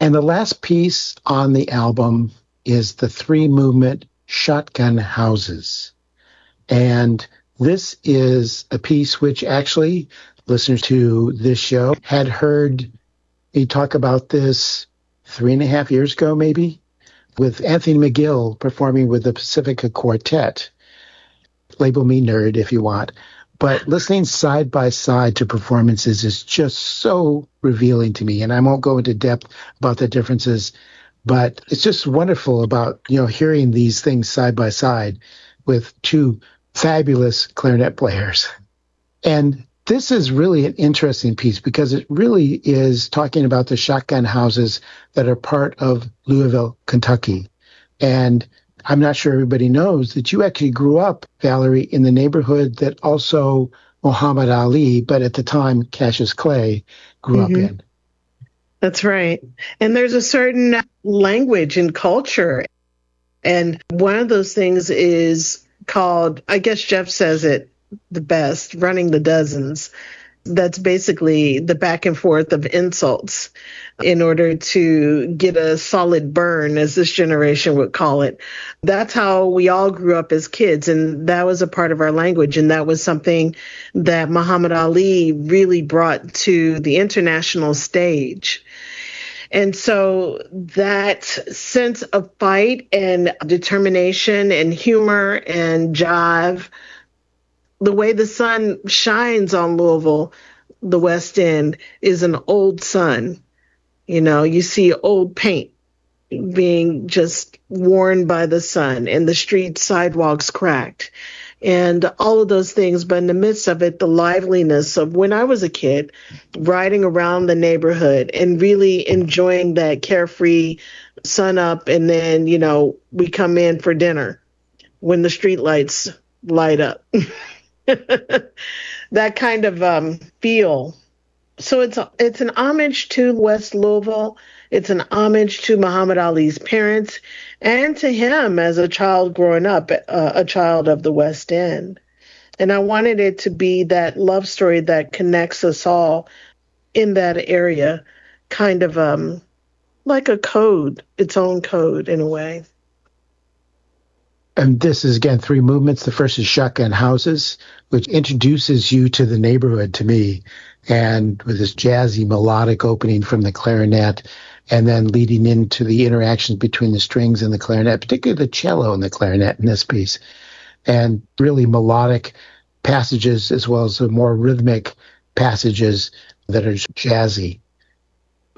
And the last piece on the album is the 3-movement Shotgun Houses. And this is a piece which actually listeners to this show had heard me talk about this 3.5 years ago, maybe, with Anthony McGill performing with the Pacifica Quartet. Label me nerd if you want. But listening side by side to performances is just so revealing to me. And I won't go into depth about the differences, but it's just wonderful about, hearing these things side by side with two fabulous clarinet players. And this is really an interesting piece because it really is talking about the shotgun houses that are part of Louisville, Kentucky. And I'm not sure everybody knows that you actually grew up, Valerie, in the neighborhood that also Muhammad Ali, but at the time Cassius Clay, grew up in. That's right. And there's a certain language and culture. And one of those things is called, I guess Jeff says it the best, running the dozens. That's basically the back and forth of insults in order to get a solid burn, as this generation would call it. That's how we all grew up as kids, and that was a part of our language, and that was something that Muhammad Ali really brought to the international stage. And so that sense of fight and determination and humor and jive, the way the sun shines on Louisville, the West End, is an old sun. You see old paint being just worn by the sun and the street sidewalks cracked and all of those things. But in the midst of it, the liveliness of when I was a kid, riding around the neighborhood and really enjoying that carefree sun up. And then, we come in for dinner when the street lights light up. That kind of feel. So it's an homage to West Louisville. It's an homage to Muhammad Ali's parents and to him as a child growing up, a child of the West End. And I wanted it to be that love story that connects us all in that area, kind of like a code, its own code in a way. And this is, again, 3 movements. The first is Shotgun Houses, which introduces you to the neighborhood to me, and with this jazzy melodic opening from the clarinet, and then leading into the interactions between the strings and the clarinet, particularly the cello and the clarinet in this piece, and really melodic passages as well as the more rhythmic passages that are jazzy.